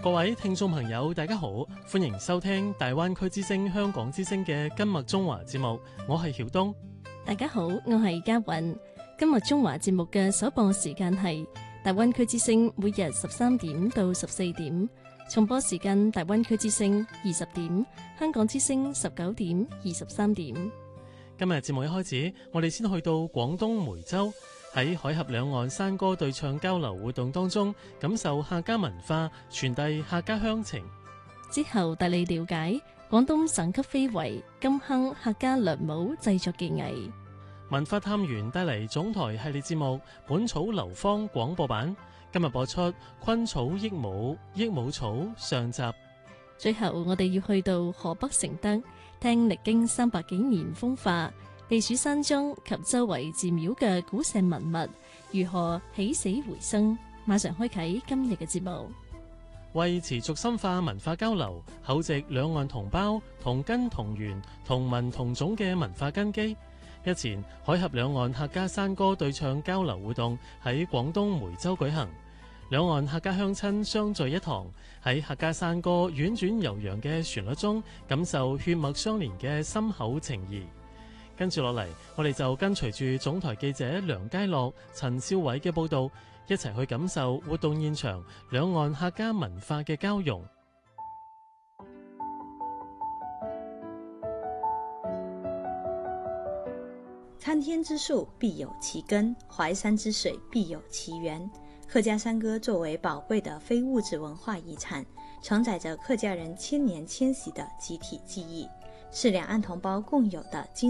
各位聽眾朋友，大家好，歡迎收聽大灣區之聲香港之聲嘅今日中華節目，我係曉東。 大家好，我係嘉韻。今日中華節目嘅首播時間係大灣區之聲每日13點到14點，重播時間大灣區之聲20點，香港之聲19點23點。 今日節目一開始，我哋先去到廣東梅州，喺海峽兩岸山歌對唱交流活動當中，感受客家文化，傳遞客家鄉情。 之後帶你了解廣東省級非遺金坑客家涼帽製作技藝。 文化探員帶嚟總台系列節目《本草流芳》廣播版，今日播出《昆草益舞》益舞草上集。 最後我哋要去到河北承德，聽歷經300幾年風化、避暑山莊及周圍寺廟嘅古石文物如何起死回生。馬上開啟今日嘅節目。 為持續深化文化交流，厚植兩岸同胞同根同源同文同種嘅文化根基，日前海峽兩岸客家山歌對唱交流活動喺廣東梅州舉行，兩岸客家鄉親相聚一堂，喺客家山歌婉轉悠揚嘅旋律中，感受血脈相連嘅深厚情誼。跟住落嚟，我哋就跟隨住總台記者梁佳樂、陳少偉嘅報道，一齊去感受活動現場兩岸客家文化嘅交融。 參天之樹必有其根，淮山之水必有其源。客家山歌作為寶貴的非物質文化遺產，承載着客家人千年遷徙的集體記憶，是兩岸同胞共有的精